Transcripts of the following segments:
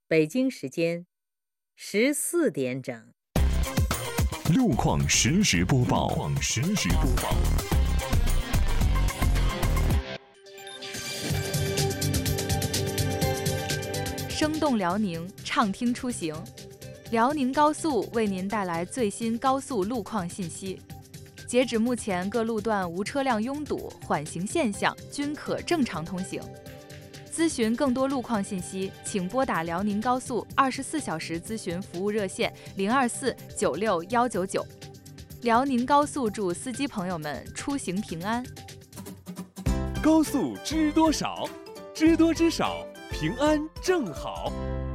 北京时间14点整。 路况实时播报。 生动辽宁，畅听出行。辽宁高速为您带来最新高速路况信息。截止目前，各路段无车辆拥堵，缓行现象均可正常通行。咨询更多路况信息，请拨打辽宁高速24小时咨询服务热线024961199。辽宁高速祝司机朋友们出行平安。 高速知多少？知多知少，平安正好。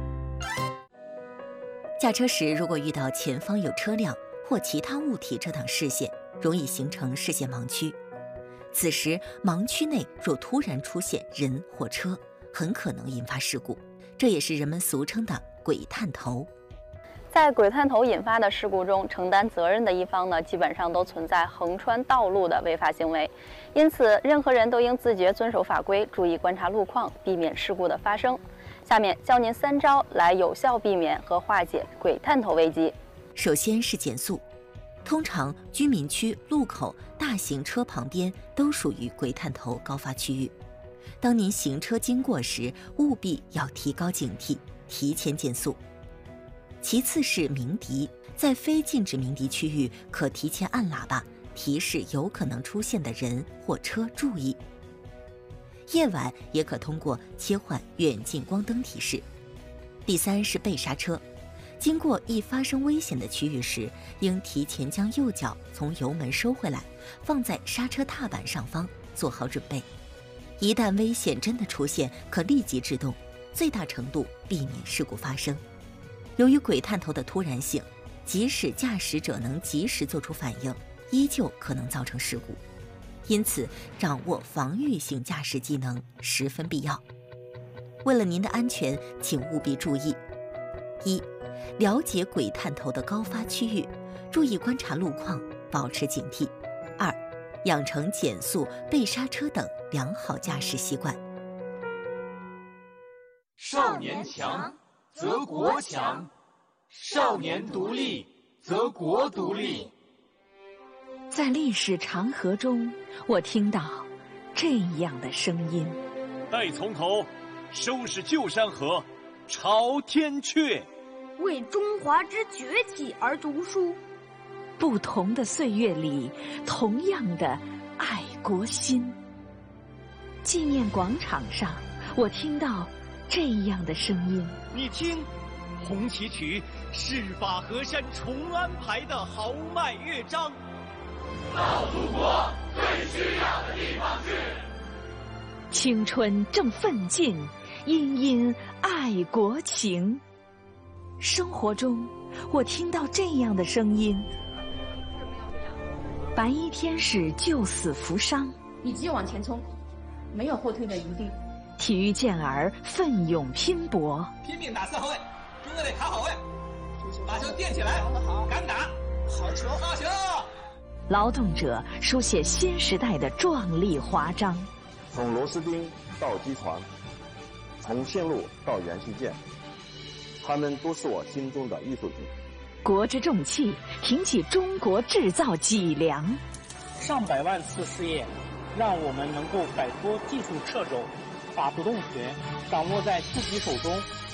驾车时，如果遇到前方有车辆或其他物体遮挡视线，容易形成视线盲区。此时，盲区内若突然出现人或车，很可能引发事故，这也是人们俗称的鬼探头。 在鬼探头引发的事故中，承担责任的一方呢，基本上都存在横穿道路的违法行为。因此，任何人都应自觉遵守法规，注意观察路况，避免事故的发生。下面教您3招来有效避免和化解鬼探头危机。 首先是减速。通常居民区、路口、大型车旁边都属于鬼探头高发区域。当您行车经过时，务必要提高警惕，提前减速。其次是鸣笛，在非禁止鸣笛区域，可提前按喇叭，提示有可能出现的人或车注意。夜晚也可通过切换远近光灯提示。第三是备刹车。经过易发生危险的区域时，应提前将右脚从油门收回来，放在刹车踏板上方，做好准备。一旦危险真的出现，可立即制动，最大程度避免事故发生。由于鬼探头的突然性，即使驾驶者能及时做出反应，依旧可能造成事故。因此，掌握防御性驾驶技能十分必要。为了您的安全，请务必注意：一、了解鬼探头的高发区域，注意观察路况，保持警惕；二、养成减速、备刹车等良好驾驶习惯。 少年强则国强，少年独立则国独立。 在历史长河中，我听到这样的声音： 待从头，收拾旧山河，朝天阙。 为中华之崛起而读书。 不同的岁月里，同样的爱国心。纪念广场上，我听到这样的声音： 你听，红旗曲是把河山重安排的豪迈乐章。 到祖国最需要的地方去。 青春正奋进，殷殷爱国情。生活中，我听到这样的声音：白衣天使救死扶伤， 你只有往前冲，没有后退的余地。 体育健儿奋勇拼搏， 拼命打4号位，中队得卡好位，把球垫起来，敢打，好球，好球！ 劳动者书写新时代的壮丽华章。 从螺丝钉到机床，从线路到元器件，他们都是我心中的艺术品。 国之重器，挺起中国制造脊梁。 上百万次试验，让我们能够摆脱技术掣肘，把不动权掌握在自己手中。